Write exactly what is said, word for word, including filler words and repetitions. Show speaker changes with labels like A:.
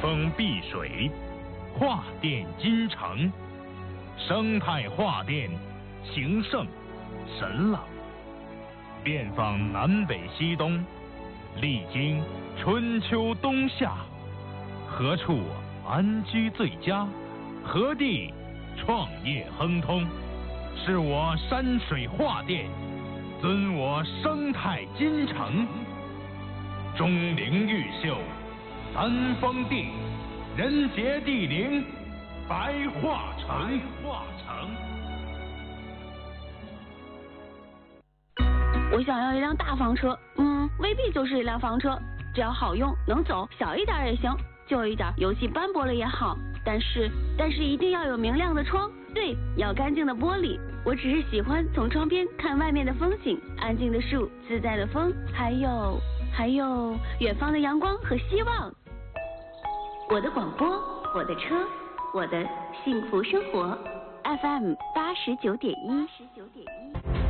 A: 风碧水，画电金城，生态画电，情圣神朗，遍访南北西东，历经春秋冬夏，何处安居最佳？何地创业亨通？是我山水画电，尊我生态金城。钟灵毓秀，三峰地，人杰地灵，白化城。化城。
B: 我想要一辆大房车，嗯，未必就是一辆房车，只要好用能走，小一点也行，旧一点油漆斑驳了也好，但是但是一定要有明亮的窗，对，要干净的玻璃。我只是喜欢从窗边看外面的风景，安静的树，自在的风，还有还有远方的阳光和希望。我的广播，我的车，我的幸福生活 ，F M 八十九点一。